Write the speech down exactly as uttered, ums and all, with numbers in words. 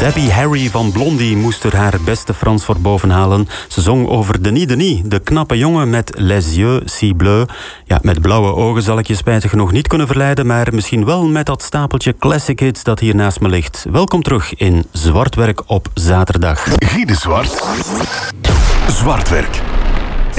Debbie Harry van Blondie moest er haar beste Frans voor boven halen. Ze zong over Denis Denis, de knappe jongen met les yeux si bleus. Ja, met blauwe ogen zal ik je spijtig genoeg niet kunnen verleiden, maar misschien wel met dat stapeltje classic hits dat hier naast me ligt. Welkom terug in Zwartwerk op zaterdag. Guy de Zwart. Zwartwerk.